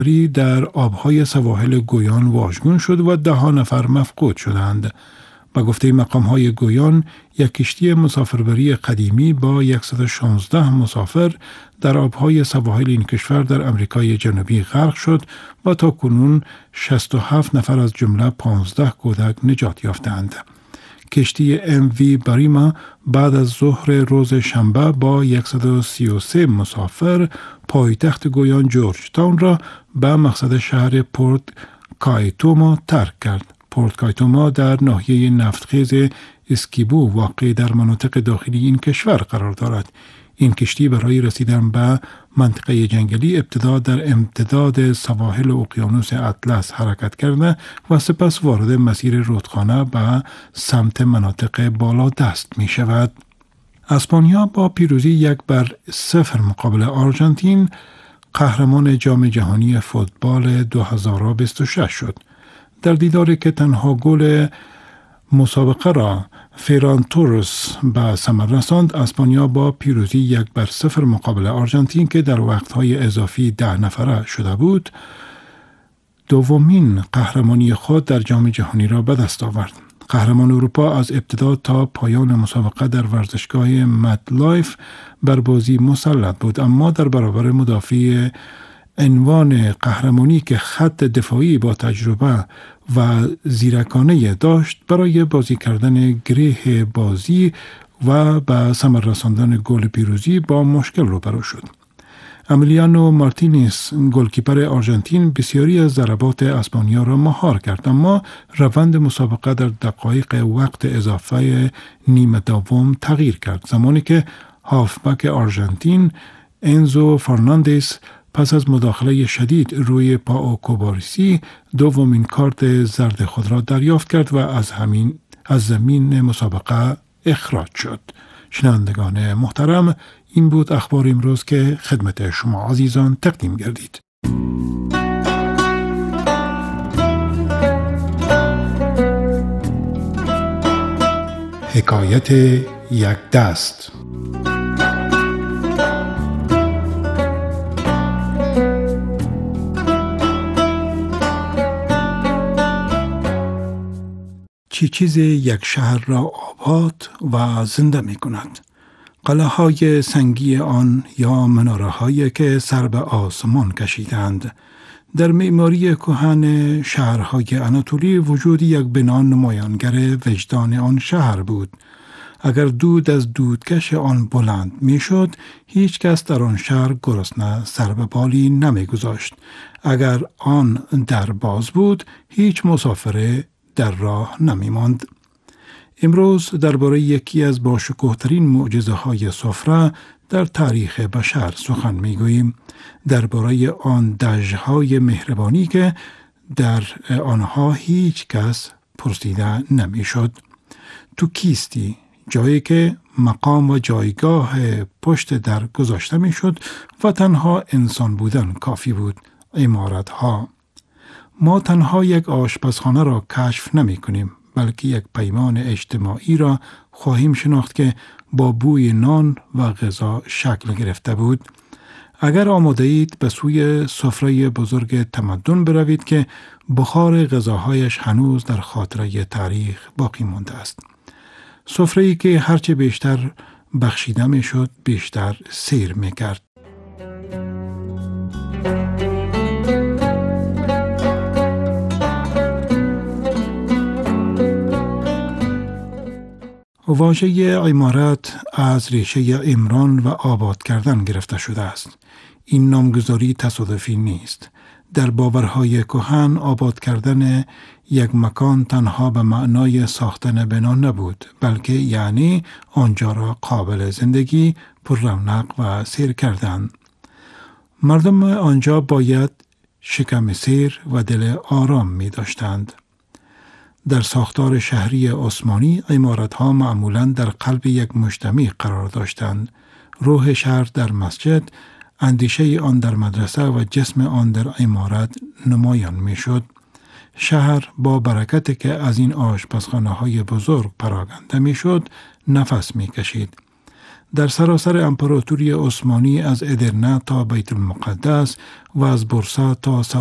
در آبهای سواحل گویان واژگون شد و 10 نفر مفقود شدند. به گفته مقام‌های گویان، یک کشتی مسافربری قدیمی با 116 مسافر در آبهای سواحل این کشور در امریکای جنوبی غرق شد و تاکنون 67 نفر از جمله 15 کودک نجات یافتند. کشتی MV باریما بعد از ظهر روز شنبه با 133 مسافر پایتخت گویان جورج تاون را به مقصد شهر پورت کایتوما ترک کرد. پورت کایتوما در ناحیه نفتخیز اسکیبو واقع در مناطق داخلی این کشور قرار دارد. این کشتی برای رسیدن به منطقه جنگلی ابتدا در امتداد سواحل اقیانوس اطلس حرکت کرده و سپس وارد مسیر رودخانه به سمت مناطق بالادست می شود. اسپانیا با پیروزی 1-0 مقابل آرژانتین قهرمان جام جهانی فوتبال 2026 شد. در دیداری که تنها گل مسابقه را فیران تورس به ثمر رساند، اسپانیا با پیروزی 1-0 مقابل آرژانتین که در وقتهای اضافی 10 نفره شده بود، دومین قهرمانی خود در جام جهانی را به دست آورد. قهرمان اروپا از ابتدا تا پایان مسابقه در ورزشگاه متلایف بر بازی مسلط بود، اما در برابر مدافع عنوان قهرمانی که خط دفاعی با تجربه و زیرکانه داشت، برای بازی کردن گره بازی و به ثمر رساندن گل پیروزی با مشکل روبرو شد. امیلیانو مارتینز گلکیپر آرژانتین بسیاری از ضربات اسپانیا را مهار کرد، اما روند مسابقه در دقایق وقت اضافه نیمه دوم تغییر کرد، زمانی که هافبک آرژانتین انزو فرناندز پس از مداخله شدید روی پائو کوبارسی دومین کارت زرد خود را دریافت کرد و از زمین مسابقه اخراج شد. شنوندگان محترم، این بود اخبار امروز که خدمت شما عزیزان تقدیم گردید. حکایت یک دست. چی چیز یک شهر را آباد و زنده می کند؟ قلعه های سنگی آن یا مناره هایی که سر به آسمان کشیدند. در معماری کهن شهرهای اناتولی وجود یک بنا نمایانگر وجدان آن شهر بود. اگر دود از دودکش آن بلند می شد، هیچ کس در آن شهر گرسنه سر به بالی نمی گذاشت. اگر آن در باز بود، هیچ مسافر در راه نمی ماند. امروز درباره یکی از باشکوه‌ترین معجزه های سفره در تاریخ بشر سخن می گوییم. درباره آن دژهای مهربانی که در آنها هیچ کس پرسیده نمی شد. تو کیستی؟ جایی که مقام و جایگاه پشت در گذاشته می شد و تنها انسان بودن کافی بود. عمارتها. ما تنها یک آشپزخانه را کشف نمی کنیم، بلکه یک پیمان اجتماعی را خواهیم شناخت که با بوی نان و غذا شکل گرفته بود. اگر آماده اید به سوی سفره بزرگ تمدن بروید که بخار غذاهایش هنوز در خاطره تاریخ باقی مانده است. سفره‌ای که هرچه بیشتر بخشیده می شد بیشتر سیر می کرد. واژه عمارت از ریشه عمران و آباد کردن گرفته شده است. این نامگذاری تصادفی نیست. در باورهای کهن آباد کردن یک مکان تنها به معنای ساختن بنا نبود، بلکه یعنی آنجا را قابل زندگی، پر رونق و سیر کردن. مردم آنجا باید شکم سیر و دل آرام می داشتند. در ساختار شهری عثمانی عمارت‌ها معمولاً در قلب یک مجتمع قرار داشتند. روح شهر در مسجد، اندیشه آن در مدرسه و جسم آن در عمارت نمایان می‌شد. شهر با برکتی که از این آشپزخانه‌های بزرگ پراگنده می‌شد، نفس می‌کشید. در سراسر امپراتوری عثمانی از ادرنه تا بیت المقدس و از برسا تا